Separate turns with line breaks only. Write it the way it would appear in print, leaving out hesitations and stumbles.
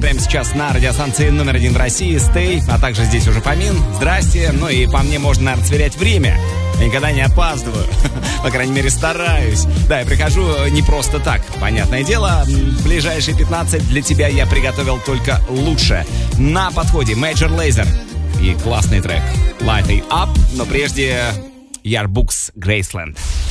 прямо сейчас на радиостанции номер 1 в России Stay, а также здесь уже Фомин. Здрасте. Ну и по мне можно, наверное, сверять время. Я никогда не опаздываю. По крайней мере, стараюсь. Да, я прихожу не просто так. Понятное дело, в ближайшие 15 для тебя я приготовил только лучшее. На подходе Major Lazer и классный трек Light It Up. Но прежде Yearbooks Graceland.